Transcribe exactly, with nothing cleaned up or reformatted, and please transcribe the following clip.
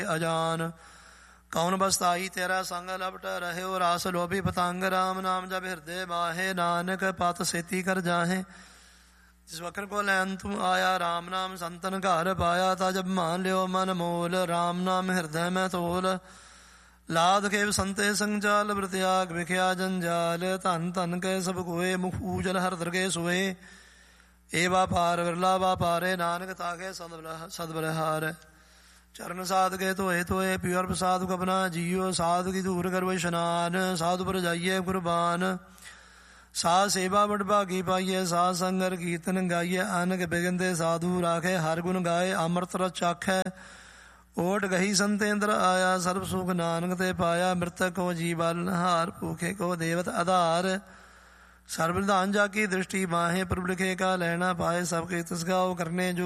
ਅਜਾਨ। ਕੌਣ ਬਸਤਾਈ ਤੇਰਾ ਸੰਗ ਲਪਟ ਰਹਿਓ, ਰਾਸ ਲੋਭੀ ਪਤੰਗ ਰਾਮ ਨਾਮ ਜਬ ਹਿਰਦੇ ਬਾਹੇ, ਨਾਨਕ ਪਤ ਸੇਤੀ ਕਰ ਜਾਹੇ। ਜਿਸ ਵਕਰ ਕੋ ਲੈਨ ਤੂੰ ਆਇਆ, ਰਾਮ ਨਾਮ ਸੰਤਨ ਘਰ ਪਾਇਆ, ਤਾ ਜਬ ਮਾਨ ਲਿਓ ਮਨ ਮੋਲ, ਰਾਮ ਨਾਮ ਹਿਰਦੈ ਮੈਂ ਤੋਲ। ਲਾਦ ਖੇਵ ਸੰਤੇ ਸੰਗਜਾਲ, ਬ੍ਰਤਿਆਗ ਵਿਖਿਆ ਜੰਜਾਲ, ਧਨ ਧਨ ਕੇ ਸਭ ਕੋਏ, ਮੁਖ ਊਜਲ ਹਰ ਦਰਗੇ ਸੋਏ। ਏ ਵਾਪਾਰ ਵਿਰਲਾ ਵਾਪਾਰੇ, ਨਾਨਕ ਤਾਕੇ ਸਦ ਬਲਿਹਾਰ। ਚਰਨ ਸਾਧ ਕੇ ਧੋਏ ਧੋਏ, ਪਿਓਰ ਪ੍ਰਸਾਦ ਕਪਨਾ ਜੀਓ, ਸਾਧ ਕੀ ਧੂਰ ਕਰੋ ਇਸ਼ਨਾਨ, ਸਾਧੂ ਪਰ ਜਾਈਏ ਕੁਰਬਾਨ। ਸਾਧ ਸੇਵਾ ਬੜ ਭਾਗੀ ਪਾਈਏ, ਸਾਧ ਸੰਗਰ ਕੀਰਤਨ ਗਾਈਏ, ਅਨਕ ਬਿਗੰਦੇ ਸਾਧੂ ਰਾਖੇ, ਹਰ ਗੁਣ ਗਾਏ ਅੰਮ੍ਰਿਤ ਰਸ ਚਾਖੈ। ਓਟ ਗਹੀ ਸੰਤੇਂਦਰ ਆਇਆ, ਸਰਬ ਸੁਖ ਨਾਨਕ ਤੇ ਪਾਇਆ, ਮ੍ਰਿਤਕ ਕੋ ਜੀਵਨ ਹਾਰ, ਭੂਖੇ ਕੋ ਦੇਵਤ ਆਧਾਰ। ਸਰਬ ਨਿਧਾਨ ਜਾ ਕੀ ਦ੍ਰਿਸ਼ਟੀ ਮਾਹੇ, ਪ੍ਰਭ ਲਿਖੇ ਕਾ ਲੈਣਾ ਪਾਏ, ਸਭ ਕੇ ਤਿਸ ਗਾਓ ਕਰਨੇ ਜੋ